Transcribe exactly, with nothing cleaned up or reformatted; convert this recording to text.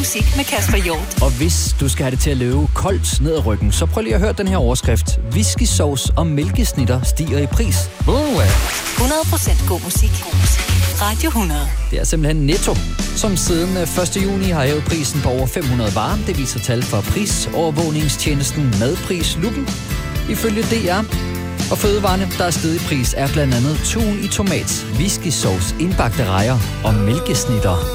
musik med Kasper Hjort. Og hvis du skal have det til at løbe koldt ned ad ryggen, så prøv lige at høre den her overskrift. Whiskysauce og mælkesnitter stiger i pris. hundrede procent god musik. God musik. Radio hundrede. Det er simpelthen Netto, som siden første juni har hævet prisen på over fem hundrede varer. Det viser tal fra prisovervågningstjenesten Madpris Luppen. Ifølge D R og fødevarene, der er steget i pris, er blandt andet tun i tomat, whiskysauce, indbagte rejer og mælkesnitter.